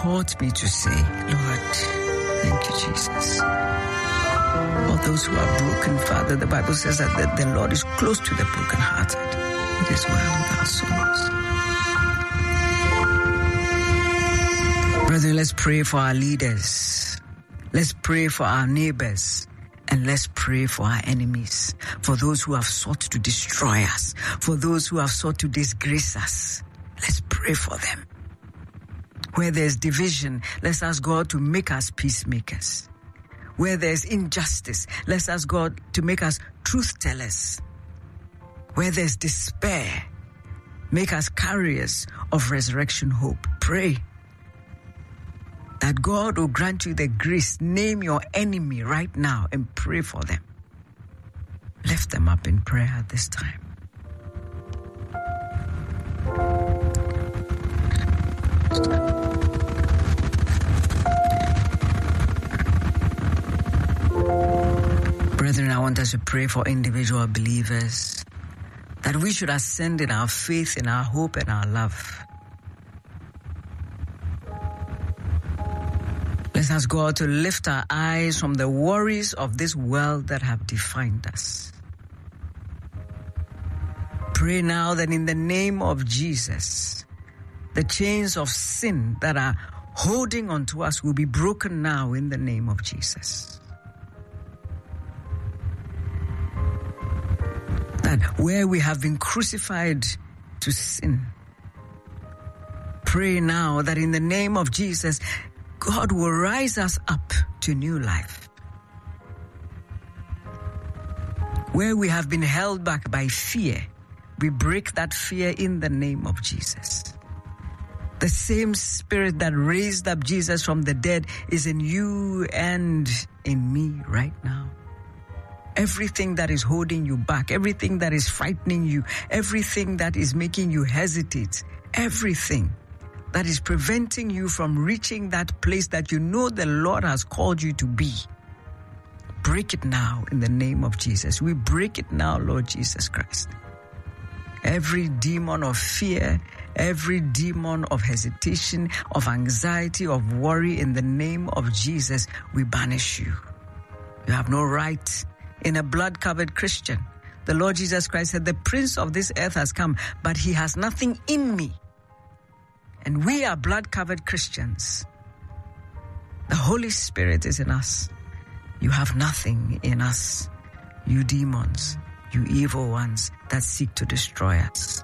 taught me to say, Lord, thank you, Jesus. For those who are broken, Father, the Bible says that the Lord is close to the brokenhearted. It is well with our souls. Brethren, let's pray for our leaders. Let's pray for our neighbors. And let's pray for our enemies, for those who have sought to destroy us, for those who have sought to disgrace us. Let's pray for them. Where there's division, let's ask God to make us peacemakers. Where there's injustice, let's ask God to make us truth tellers. Where there's despair, make us carriers of resurrection hope. Pray that God will grant you the grace. Name your enemy right now and pray for them. Lift them up in prayer at this time. Brethren, I want us to pray for individual believers, that we should ascend in our faith, in our hope, and our love. Let's ask God to lift our eyes from the worries of this world that have defined us. Pray now that in the name of Jesus, the chains of sin that are holding on to us will be broken now in the name of Jesus. That where we have been crucified to sin, pray now that in the name of Jesus, God will rise us up to new life. Where we have been held back by fear, we break that fear in the name of Jesus. The same Spirit that raised up Jesus from the dead is in you and in me right now. Everything that is holding you back, everything that is frightening you, everything that is making you hesitate, everything that is preventing you from reaching that place that you know the Lord has called you to be, break it now in the name of Jesus. We break it now, Lord Jesus Christ. Every demon of fear, every demon of hesitation, of anxiety, of worry, in the name of Jesus, we banish you. You have no right in a blood-covered Christian. The Lord Jesus Christ said, the prince of this earth has come, but he has nothing in me. And we are blood-covered Christians. The Holy Spirit is in us. You have nothing in us, you demons, you evil ones that seek to destroy us.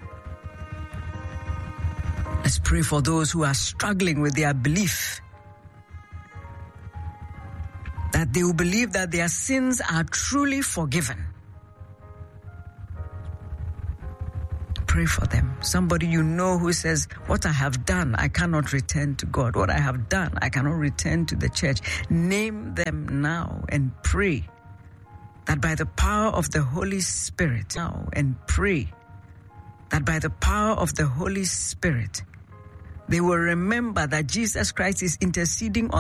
Let's pray for those who are struggling with their belief, that they will believe that their sins are truly forgiven. Pray for them. Somebody you know who says, what I have done, I cannot return to God. What I have done, I cannot return to the church. Name them now and pray that by the power of the Holy Spirit, now and pray that by the power of the Holy Spirit, they will remember that Jesus Christ is interceding on